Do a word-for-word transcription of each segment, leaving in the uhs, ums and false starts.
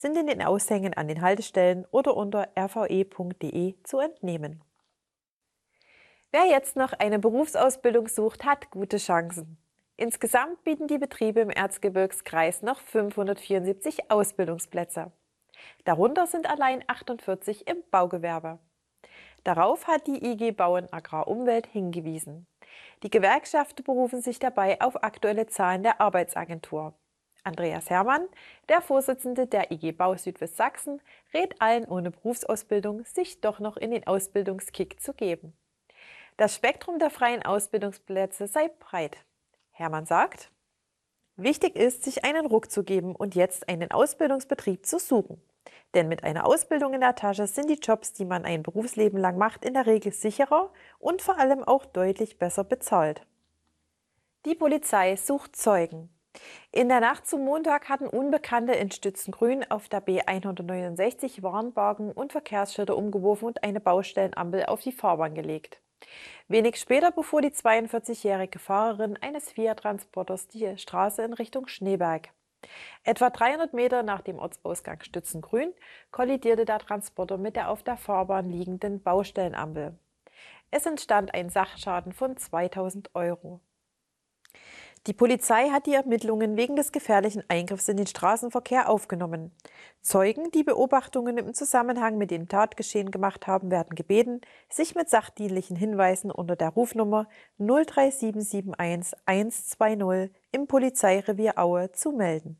sind in den Aushängen an den Haltestellen oder unter r v e punkt d e zu entnehmen. Wer jetzt noch eine Berufsausbildung sucht, hat gute Chancen. Insgesamt bieten die Betriebe im Erzgebirgskreis noch fünfhundertvierundsiebzig Ausbildungsplätze. Darunter sind allein achtundvierzig im Baugewerbe. Darauf hat die I G Bauen Agrar Umwelt hingewiesen. Die Gewerkschaften berufen sich dabei auf aktuelle Zahlen der Arbeitsagentur. Andreas Herrmann, der Vorsitzende der I G Bau Südwestsachsen, rät allen ohne Berufsausbildung, sich doch noch in den Ausbildungskick zu geben. Das Spektrum der freien Ausbildungsplätze sei breit. Herrmann sagt: Wichtig ist, sich einen Ruck zu geben und jetzt einen Ausbildungsbetrieb zu suchen. Denn mit einer Ausbildung in der Tasche sind die Jobs, die man ein Berufsleben lang macht, in der Regel sicherer und vor allem auch deutlich besser bezahlt. Die Polizei sucht Zeugen. In der Nacht zum Montag hatten Unbekannte in Stützengrün auf der B hundertneunundsechzig Warnwagen und Verkehrsschilder umgeworfen und eine Baustellenampel auf die Fahrbahn gelegt. Wenig später befuhr die zweiundvierzigjährige Fahrerin eines Fiat-Transporters die Straße in Richtung Schneeberg. Etwa dreihundert Meter nach dem Ortsausgang Stützengrün kollidierte der Transporter mit der auf der Fahrbahn liegenden Baustellenampel. Es entstand ein Sachschaden von zweitausend Euro. Die Polizei hat die Ermittlungen wegen des gefährlichen Eingriffs in den Straßenverkehr aufgenommen. Zeugen, die Beobachtungen im Zusammenhang mit dem Tatgeschehen gemacht haben, werden gebeten, sich mit sachdienlichen Hinweisen unter der Rufnummer null drei sieben sieben eins eins zwei null im Polizeirevier Aue zu melden.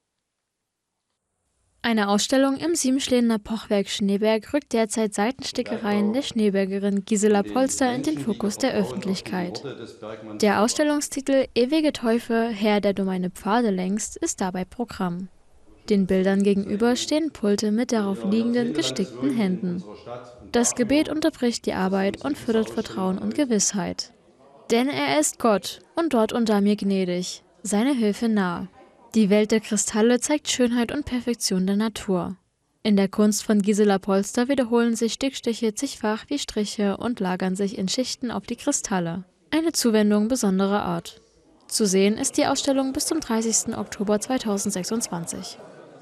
Eine Ausstellung im Siebenschläner Pochwerk Schneeberg rückt derzeit Seitenstickereien der Schneebergerin Gisela Polster in den Fokus der Öffentlichkeit. Der Ausstellungstitel »Ewige Teufel, Herr, der du meine Pfade lenkst« ist dabei Programm. Den Bildern gegenüber stehen Pulte mit darauf liegenden gestickten Händen. Das Gebet unterbricht die Arbeit und fördert Vertrauen und Gewissheit. Denn er ist Gott und dort unter mir gnädig, seine Hilfe nah. Die Welt der Kristalle zeigt Schönheit und Perfektion der Natur. In der Kunst von Gisela Polster wiederholen sich Stickstiche zigfach wie Striche und lagern sich in Schichten auf die Kristalle. Eine Zuwendung besonderer Art. Zu sehen ist die Ausstellung bis zum dreißigsten Oktober zweitausendsechsundzwanzig.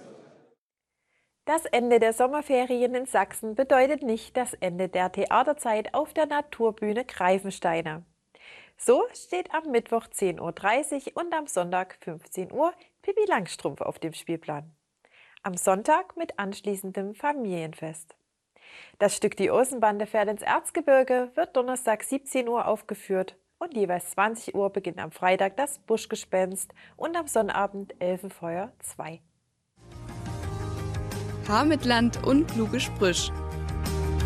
Das Ende der Sommerferien in Sachsen bedeutet nicht das Ende der Theaterzeit auf der Naturbühne Greifensteine. So steht am Mittwoch zehn Uhr dreißig und am Sonntag fünfzehn Uhr Pippi Langstrumpf auf dem Spielplan. Am Sonntag mit anschließendem Familienfest. Das Stück Die Außenbande fährt ins Erzgebirge wird Donnerstag siebzehn Uhr aufgeführt und jeweils zwanzig Uhr beginnt am Freitag das Buschgespenst und am Sonnabend Elfenfeuer zwei. Haar mit Land und kluge Sprüche.